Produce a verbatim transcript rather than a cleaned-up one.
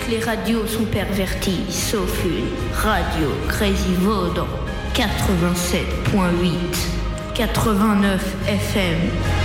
toutes les radios sont perverties, sauf une. Radio Crazy Vaudre, quatre-vingt-sept point huit, quatre-vingt-neuf F M.